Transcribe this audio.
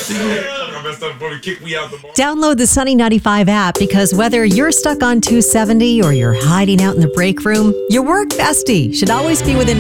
I messed up, before kick me out the bar. Download the Sunny 95 app because whether you're stuck on 270 or you're hiding out in the break room, your work bestie should always be within